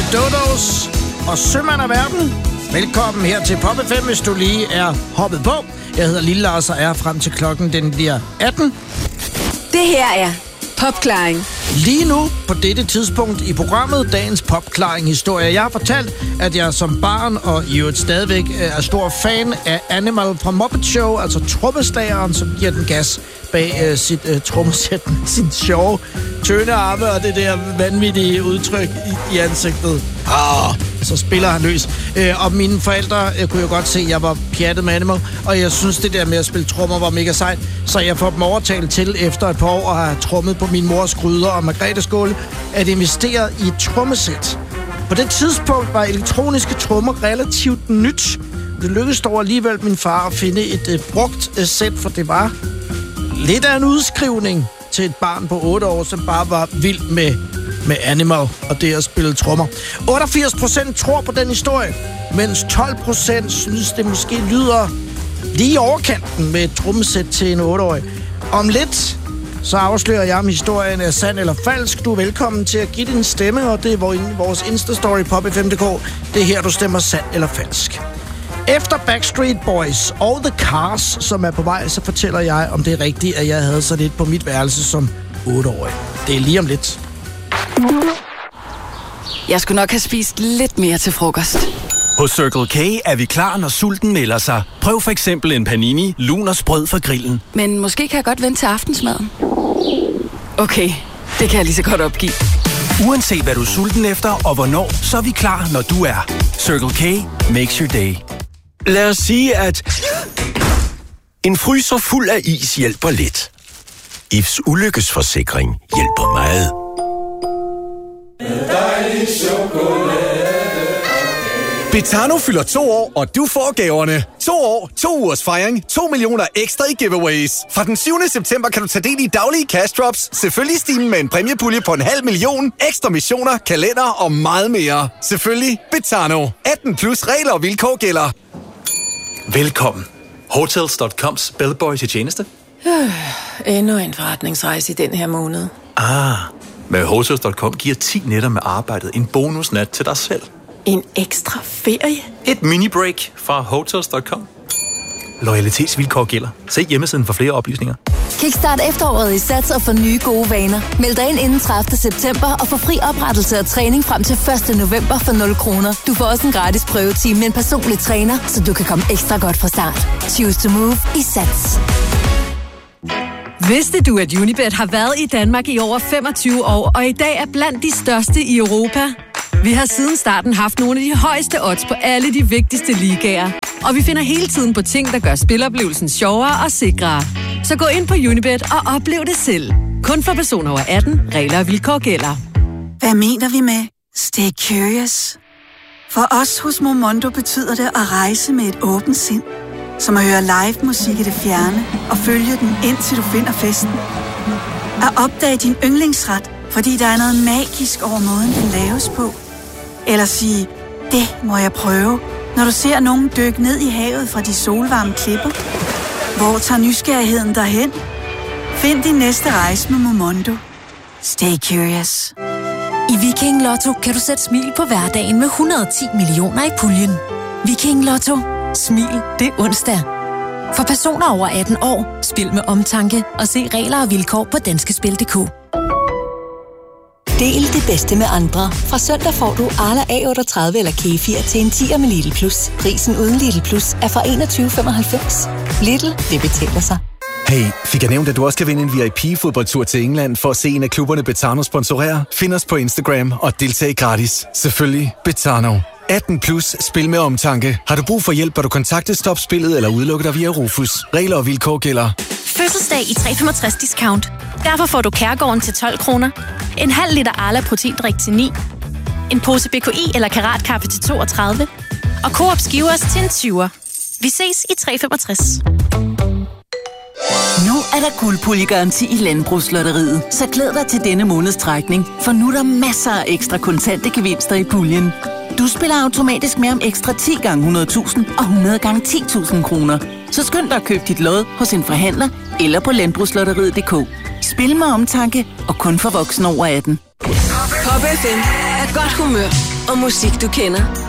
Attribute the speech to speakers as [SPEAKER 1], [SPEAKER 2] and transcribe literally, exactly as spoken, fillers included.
[SPEAKER 1] Dodos og Sømand af Verden. Velkommen her til Pop F M, hvis du lige er hoppet på. Jeg hedder Lille Lars og er frem til klokken, den bliver atten.
[SPEAKER 2] Det her er Popklaring.
[SPEAKER 1] Lige nu, på dette tidspunkt i programmet, dagens Popklaring-historie. Jeg har fortalt, at jeg som barn og i øvrigt stadigvæk er stor fan af Animal fra Muppet Show, altså trommeslageren, som giver den gas bag uh, sit uh, trommesæt, sin sjove tøne arme og det der vanvittige udtryk i, i ansigtet. Ah, så spiller han løs. Uh, og mine forældre uh, kunne jo godt se, at jeg var pjattet med Animal, og jeg synes, det der med at spille trommer var mega sejt, så jeg får dem overtalt til efter et par år at have trommet på min mors gryder og Margrethe-skåle, at investere i et trommesæt. På det tidspunkt var elektroniske trommer relativt nyt. Det lykkedes dog alligevel min far at finde et uh, brugt uh, sæt, for det var lidt af en udskrivning til et barn på otte år, som bare var vild med, med Animal og det at spille trommer. otteogfirs procent tror på den historie, mens tolv procent synes, det måske lyder lige i overkanten med et trommesæt til en otteårig. Om lidt så afslører jeg, om historien er sand eller falsk. Du er velkommen til at give din stemme, og det er vores Insta-story pop f m punktum d k. Det er her, du stemmer sand eller falsk. Efter Backstreet Boys og The Cars, som er på vej, så fortæller jeg, om det er rigtigt, at jeg havde så lidt på mit værelse som otteårig. Det er lige om lidt.
[SPEAKER 2] Jeg skulle nok have spist lidt mere til frokost.
[SPEAKER 3] Hos Circle K er vi klar, når sulten melder sig. Prøv for eksempel en panini, lun og sprød fra grillen.
[SPEAKER 2] Men måske kan jeg godt vente til aftensmaden. Okay, det kan jeg lige så godt opgive.
[SPEAKER 3] Uanset hvad du er sulten efter og hvornår, så er vi klar, når du er. Circle K makes your day.
[SPEAKER 4] Lad os sige, at en fryser fuld af is hjælper lidt. Ifs ulykkesforsikring hjælper meget.
[SPEAKER 5] Dejlig chokolade.
[SPEAKER 6] Betano fylder to år, og du får gaverne. To år, to ugers fejring, to millioner ekstra i giveaways. Fra den syvende september kan du tage del i daglige cash drops, selvfølgelig stimen med en præmiepulje på en halv million, ekstra missioner, kalender og meget mere. Selvfølgelig Betano. atten plus regler og vilkår gælder.
[SPEAKER 7] Velkommen. Hotels punktum coms bellboy til tjeneste.
[SPEAKER 8] Øh, endnu en forretningsrejse i den her måned.
[SPEAKER 7] Ah, med Hotels punktum com giver ti nætter med arbejdet en bonusnat til dig selv.
[SPEAKER 8] En ekstra ferie?
[SPEAKER 7] Et mini-break fra Hotels punktum com. Loyalitetsvilkår gælder. Se hjemmesiden for flere oplysninger.
[SPEAKER 9] Kickstart efteråret i Sats og få nye gode vaner. Meld dig ind inden tredivte september og få fri oprettelse og træning frem til første november for nul kroner. Du får også en gratis prøvetime med en personlig træner, så du kan komme ekstra godt fra start. Choose to move i Sats.
[SPEAKER 10] Vidste du, at Unibet har været i Danmark i over femogtyve år, og i dag er blandt de største i Europa? Vi har siden starten haft nogle af de højeste odds på alle de vigtigste ligaer. Og vi finder hele tiden på ting, der gør spiloplevelsen sjovere og sikrere. Så gå ind på Unibet og oplev det selv. Kun for personer over atten. Regler og vilkår gælder.
[SPEAKER 11] Hvad mener vi med stay curious? For os hos Momondo betyder det at rejse med et åbent sind. Som at høre live musik i det fjerne og følge den, indtil du finder festen. At opdage din yndlingsret, fordi der er noget magisk over måden, den laves på. Eller sige, det må jeg prøve, når du ser nogen dykke ned i havet fra de solvarme klipper. Hvor tager nysgerrigheden derhen? Find din næste rejse med Momondo. Stay curious.
[SPEAKER 9] I Viking Lotto kan du sætte smil på hverdagen med et hundrede og ti millioner i puljen. Viking Lotto. Smil, det er onsdag. For personer over atten år, spil med omtanke og se regler og vilkår på danskespil punktum d k.
[SPEAKER 12] Del det bedste med andre. Fra søndag får du Arla A otteogtredive eller Kefir til en tier med Lidl Plus. Prisen uden Lidl Plus er fra enogtyve femoghalvfems. Lidl, det betaler sig.
[SPEAKER 6] Hey, fik jeg nævnt, at du også kan vinde en V I P-fodboldtur til England for at se en af klubberne Betano sponsorerer? Find os på Instagram og deltag gratis. Selvfølgelig Betano. atten plus, spil med omtanke. Har du brug for hjælp, bør du kontakte Stop Spillet eller udelukke dig via Rufus. Regler og vilkår gælder.
[SPEAKER 13] Fødselsdag i tre komma femogtres discount. Derfor får du Kærgården til tolv kroner. En halv liter Arla proteindrik til ni. En pose B K I eller Karatkaffe til toogtredive. Og Coop Skivers til en tyver. Vi ses i tre komma femogtres.
[SPEAKER 14] Nu er der guldpuljegaranti i Landbrugslotteriet, så glæd dig til denne måneds trækning, for nu er der masser af ekstra kontante gevinster i puljen. Du spiller automatisk med om ekstra ti gange hundrede tusind og hundrede gange ti tusind kroner. Så skynd dig at købe dit lod hos en forhandler eller på landbrugslotteriet punktum d k. Spil med omtanke og kun for voksne over atten.
[SPEAKER 2] Pop F M er godt humør.
[SPEAKER 15] og musik, du kender.